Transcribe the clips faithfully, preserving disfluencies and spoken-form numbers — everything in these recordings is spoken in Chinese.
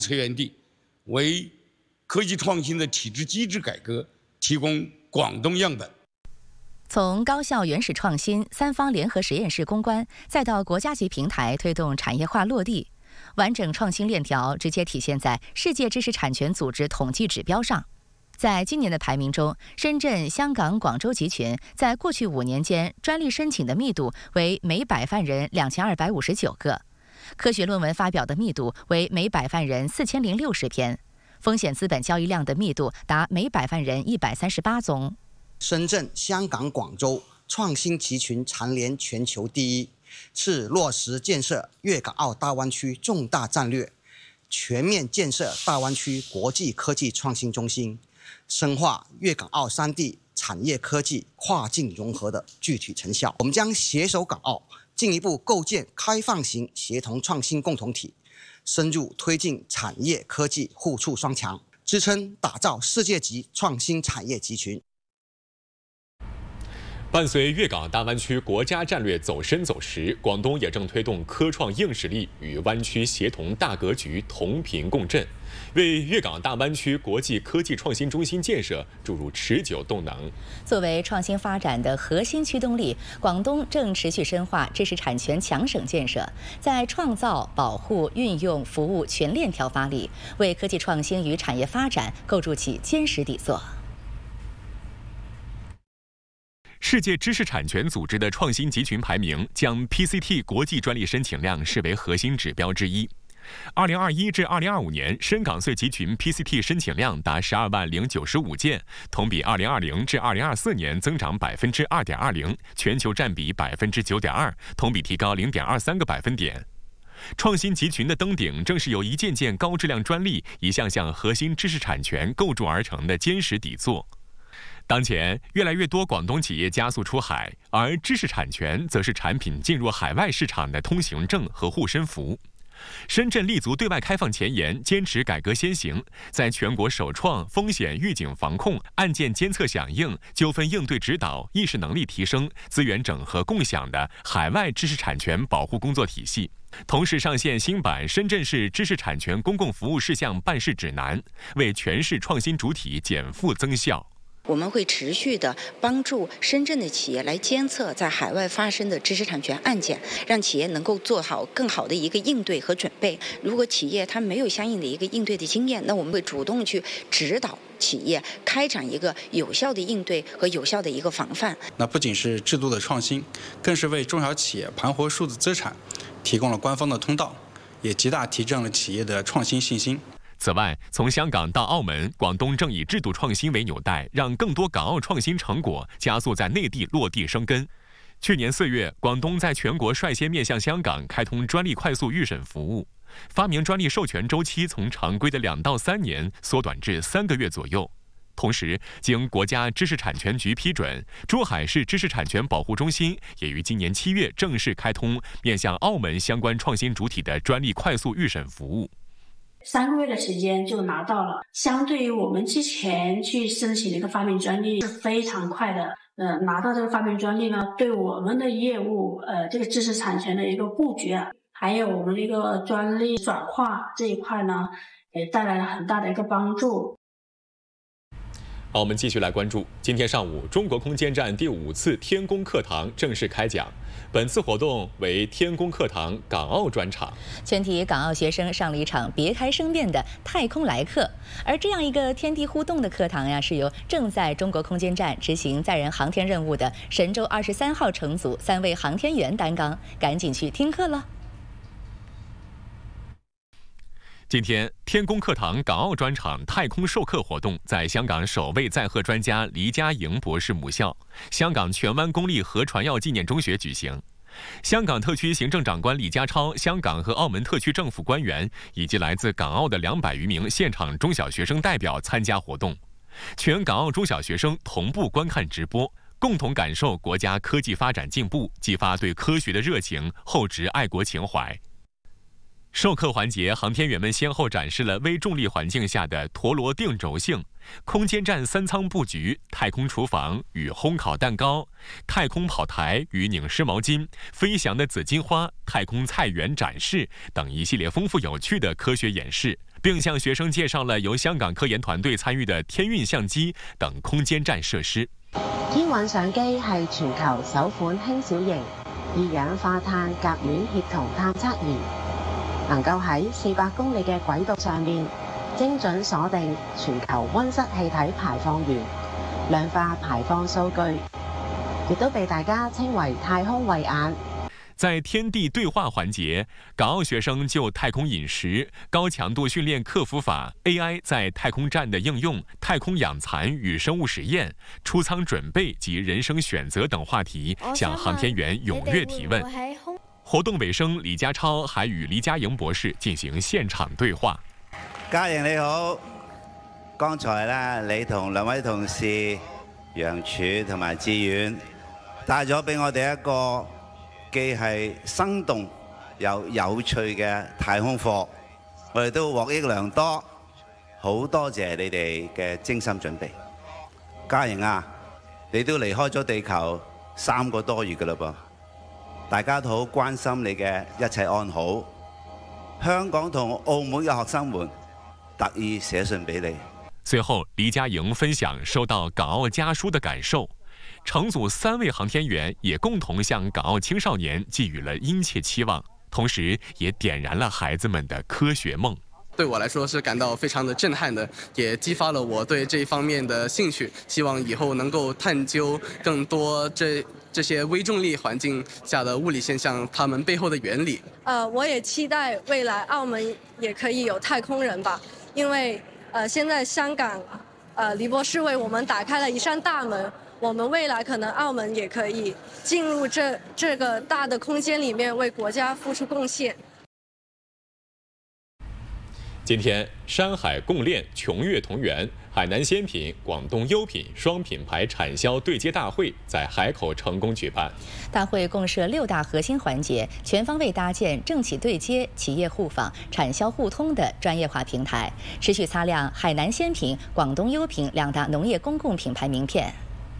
策源地，为科技创新的体制机制改革提供广东样本。 从高校原始创新、三方联合实验室攻关，再到国家级平台推动产业化落地，完整创新链条直接体现在世界知识产权组织统计指标上。在今年的排名中，深圳、香港、广州集群在过去五年间专利申请的密度为每百万人两千二百五十九个，科学论文发表的密度为每百万人四千零六十篇，风险资本交易量的密度达每百万人一百三十八宗。 深圳、香港、广州创新集群蝉联全球第一，是落实建设粤港澳大湾区重大战略，全面建设大湾区国际科技创新中心，深化粤港澳三地产业科技跨境融合的具体成效。我们将携手港澳，进一步构建开放型协同创新共同体，深入推进产业科技互触双强，支撑打造世界级创新产业集群。 伴随粤港大湾区国家战略走深走实，广东也正推动科创硬实力与湾区协同大格局同频共振，为粤港大湾区国际科技创新中心建设注入持久动能。 作为创新发展的核心驱动力，广东正持续深化知识产权强省建设，在创造、保护、运用、服务全链条发力，为科技创新与产业发展构筑起坚实底座。 世界知识产权组织的创新集群排名将 P C T 国际专利申请量视为核心指标之一。二零二一至二零二五年，深港穗集群 P C T 申请量达十二万零九十五件，同比二零二零至二零二四年增长百分之二点二零，全球占比百分之九点二，同比提高零点二三个百分点。创新集群的登顶，正是由一件件高质量专利、一项项核心知识产权构筑而成的坚实底座。当前，越来越多广东企业加速出海，而知识产权则是产品进入海外市场的通行证和护身符。深圳立足对外开放前沿，坚持改革先行，在全国首创风险预警防控、案件监测响应、纠纷应对指导、意识能力提升、资源整合共享的海外知识产权保护工作体系。同时上线新版《深圳市知识产权公共服务事项办事指南》，为全市创新主体减负增效。 我们会持续的帮助深圳的企业来监测在海外发生的知识产权案件，让企业能够做好更好的一个应对和准备。如果企业它没有相应的一个应对的经验，那我们会主动去指导企业开展一个有效的应对和有效的一个防范。 那不仅是制度的创新，更是为中小企业盘活数字资产提供了官方的通道，也极大提振了企业的创新信心。 此外，从香港到澳门，广东正以制度创新为纽带，让更多港澳创新成果加速在内地落地生根。去年四月，广东在全国率先面向香港开通专利快速预审服务，发明专利授权周期从常规的两到三年缩短至三个月左右。同时，经国家知识产权局批准，珠海市知识产权保护中心也于今年七月正式开通面向澳门相关创新主体的专利快速预审服务。 三个月的时间就拿到了，相对于我们之前去申请的一个发明专利是非常快的。呃，拿到这个发明专利呢，对我们的业务，呃，这个知识产权的一个布局啊，还有我们的一个专利转化这一块呢，也带来了很大的一个帮助。 好，我们继续来关注，今天上午，中国空间站第五次天宫课堂正式开讲。本次活动为天宫课堂港澳专场， 全体港澳学生上了一场别开生面的太空来课。而这样一个天地互动的课堂呀，是由正在中国空间站执行载人航天任务的神舟二十三号乘组三位航天员担纲。赶紧去听课了。 今天，天宫课堂港澳专场太空授课活动在香港首位载荷专家黎家莹博士母校香港荃湾公立核传药纪念中学举行。香港特区行政长官李家超、香港和澳门特区政府官员以及来自港澳的两百余名现场中小学生代表参加活动，全港澳中小学生同步观看直播，共同感受国家科技发展进步，激发对科学的热情，厚植爱国情怀。授课环节，航天员们先后展示了微重力环境下的陀螺定轴性、空间站三舱布局、太空厨房与烘烤蛋糕、太空跑台与拧湿毛巾、飞翔的紫金花、太空菜园展示等一系列丰富有趣的科学演示， 并向學生介紹了由香港科研團隊參與的天運相機等空間站設施。 天運相機係全球首款輕小型二氧化碳甲烷協同探測儀，能夠喺四百公里嘅軌道上面精準鎖定全球溫室氣體排放源、量化排放數據，亦都被大家稱為太空慧眼。 在天地對話環節，港澳學生就太空飲食、高強度訓練克服法、A I 在太空站的應用、太空養蠶與生物實驗、出艙準備及人生選擇等話題，向航天員踴躍提問。活動尾聲，李家超還與黎家瑩博士進行現場對話。 家瑩你好，剛才咧你同兩位同事楊柱同埋志遠帶咗俾我哋一個既係生動又有趣嘅太空課，我哋都獲益良多，好多謝你哋嘅精心準備。家瑩啊，你都離開咗地球三個多月㗎啦噃，大家都好關心你嘅一切安好。香港同澳門嘅學生們特意寫信俾你。 隨後，黎家瑩分享收到港澳家書的感受。乘組三位航天員也共同向港澳青少年寄予了殷切期望，同時也點燃了孩子們的科學夢。 對我來說是感到非常的震撼的，也激發了我對這一方面的興趣，希望以後能夠探究更多這這些微重力環境下的物理現象，它們背後的原理。 呃，我也期待未來澳門也可以有太空人吧，因為呃，現在香港，呃，黎博士為我們打開了一扇大門。我們未來可能澳門也可以進入這這個大的空間裡面，為國家付出貢獻。 今天，山海共練、瓊悅同源、海南鮮品、廣東優品雙品牌產銷對接大會在海口成功舉辦。 大會共設六大核心環節，全方位搭建政企對接、企業互訪、產銷互通的專業化平台，持續擦亮海南鮮品、廣東優品兩大農業公共品牌名片。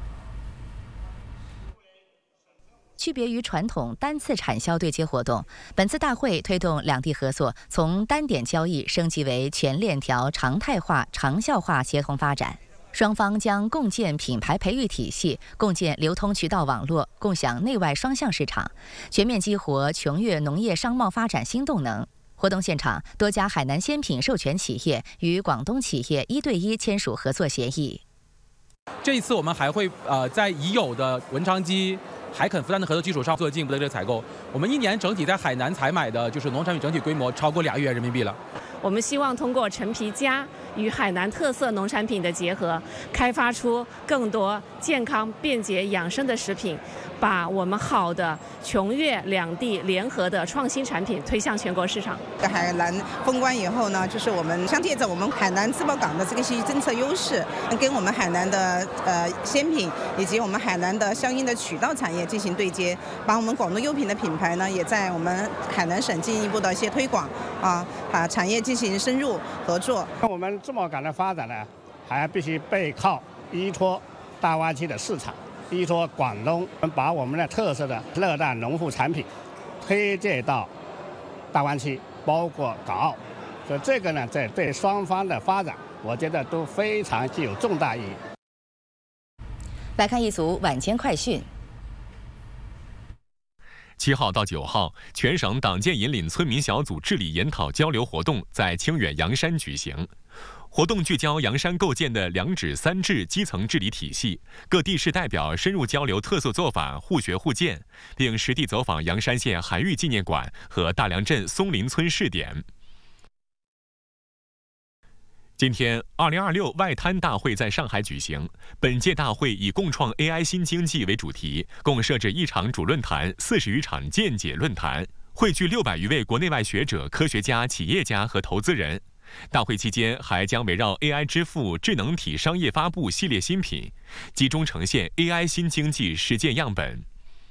區別於傳統單次產銷對接活動，本次大會推動兩地合作從單點交易升級為全鏈條常態化、長效化協同發展。雙方將共建品牌培育體系，共建流通渠道網絡，共享內外雙向市場，全面激活瓊悅農業商貿發展新動能。活動現場，多家海南鮮品授權企業與廣東企業一對一簽署合作協議。 這一次我們還會呃在已有的文昌雞、海肯福丹的合作基礎上做進一步的這個採購。我們一年整體在海南採買的就是農產品整體規模超過兩億元人民幣了。 我們希望通過陳皮佳與海南特色農產品的結合，開發出更多健康、便捷、養生的食品，把我們好的瓊悅兩地聯合的創新產品推向全國市場。 海南封關以後呢，就是我們相借着我們海南自貿港的這個些政策優勢，跟我們海南的呃鮮品以及我們海南的相應的渠道產業進行對接，把我們廣東優品的品牌呢，也在我們海南省進一步的一些推廣啊，把產業進行深入合作。 我們自貿港的發展呢，還必須背靠依託大灣區的市場，依託廣東，把我們的特色的熱帶農副產品推介到大灣區，包括港澳。所以這個呢，在對雙方的發展，我覺得都非常具有重大意義。 來看一組晚間快訊。 七號到九號，全省黨建引領村民小組治理研討交流活動在清遠陽山舉行。活動聚焦陽山構建的兩址三治基層治理體系，各地市代表深入交流特色做法，互學互鑑，並實地走訪陽山縣海域紀念館和大良鎮松林村試點。今天，二零二六外灘大會在上海舉行。本屆大會以共創 A I 新經濟為主題，共設置一場主論壇、四十餘場見解論壇，匯聚六百餘位國內外學者、科學家、企業家和投資人。大會期間還將圍繞 A I 支付、智能體商業發布系列新品，集中呈現 A I 新經濟實踐樣本。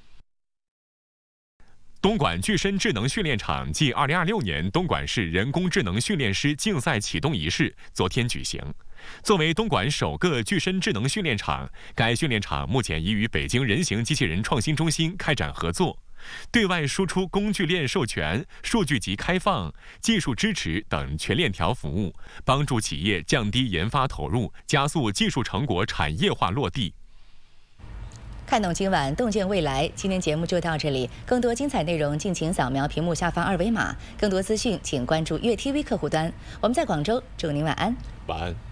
東莞具身智能訓練場暨二零二六年東莞市人工智能訓練師競賽啟動儀式昨天舉行。作為東莞首個具身智能訓練場，該訓練場目前已與北京人形機器人創新中心開展合作。 对外输出工具链授权、数据集开放、技术支持等全链条服务，帮助企业降低研发投入，加速技术成果产业化落地。 看懂今晚，洞见未来。今天节目就到这里，更多精彩内容敬请扫描屏幕下方二维码。更多资讯请关注粤 T V 客户端。我们在广州，祝您晚安。 晚安。